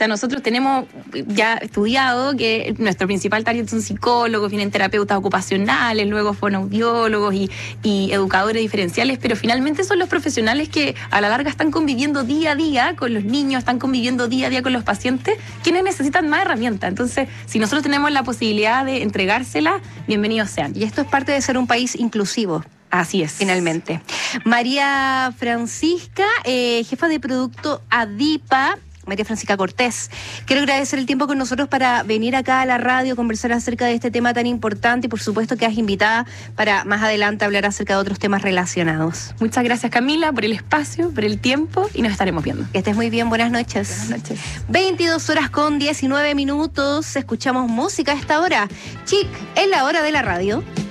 sea, nosotros tenemos ya estudiado que nuestro principal target son psicólogos, vienen terapeutas ocupacionales, luego fonoaudiólogos y educadores diferenciales, pero finalmente son los profesionales que a la larga están conviviendo día a día con los niños, están conviviendo día a día con los pacientes, quienes necesitan más herramientas. Entonces, si nosotros tenemos la posibilidad de entregárselas, bienvenidos sean. Y esto es parte de ser un país inclusivo. Así es. Finalmente. María Francisca, jefa de producto ADIPA, María Francisca Cortés. Quiero agradecer el tiempo con nosotros para venir acá a la radio, conversar acerca de este tema tan importante y por supuesto que has invitada para más adelante hablar acerca de otros temas relacionados. Muchas gracias, Camila, por el espacio, por el tiempo y nos estaremos viendo. Que estés muy bien, buenas noches. Buenas noches. 22:19. Escuchamos música a esta hora. Chic, es la hora de la radio.